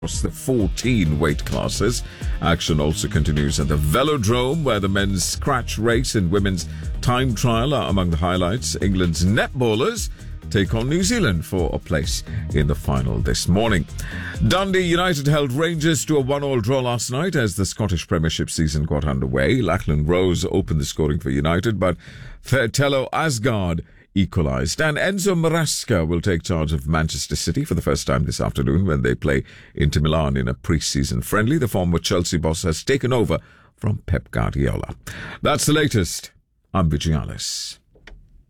across the 14 weight classes. Action also continues at the Velodrome, where the men's scratch race and women's time trial are among the highlights. England's netballers take on New Zealand for a place in the final this morning. Dundee United held Rangers to a 1-1 draw last night as the Scottish Premiership season got underway. Lachlan Rose opened the scoring for United, but Tello Asgard equalised. And Enzo Maresca will take charge of Manchester City for the first time this afternoon when they play Inter Milan in a pre-season friendly. The former Chelsea boss has taken over from Pep Guardiola. That's the latest. I'm Vijay Alice.